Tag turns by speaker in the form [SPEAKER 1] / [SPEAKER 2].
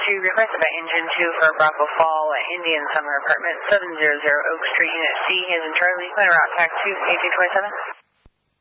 [SPEAKER 1] to request about engine 2 for Bravo Fall, Indian Summer Apartment, 700 Oak Street, Unit C, as in Charlie, clear route tax 2, AJ27.